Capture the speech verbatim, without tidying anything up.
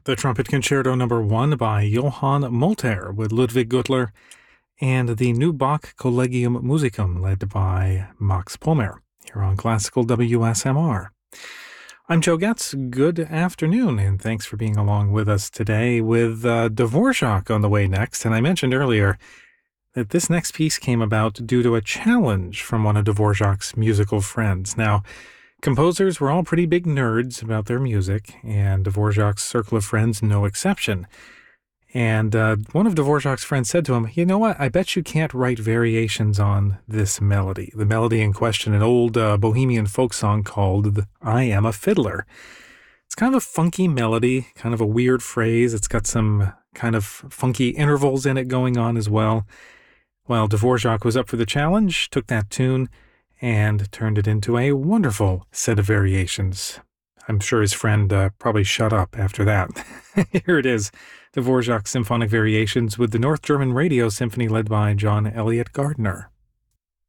The Trumpet Concerto Number One by Johann Molter with Ludwig Gutler, and the new Bach Collegium Musicum led by Max Polmer here on Classical W S M R. I'm Joe Getz. Good afternoon, and thanks for being along with us today with uh, Dvorak on the way next. And I mentioned earlier that this next piece came about due to a challenge from one of Dvorak's musical friends. Now, composers were all pretty big nerds about their music, and Dvorak's circle of friends no exception. And uh, one of Dvorak's friends said to him, you know what, I bet you can't write variations on this melody. The melody in question, an old uh, Bohemian folk song called I Am a Fiddler. It's kind of a funky melody, kind of a weird phrase. It's got some kind of funky intervals in it going on as well. Well, Dvorak was up for the challenge, took that tune, and turned it into a wonderful set of variations. I'm sure his friend uh, probably shut up after that. Here it is, Dvorak Symphonic Variations with the North German Radio Symphony led by John Elliott Gardner.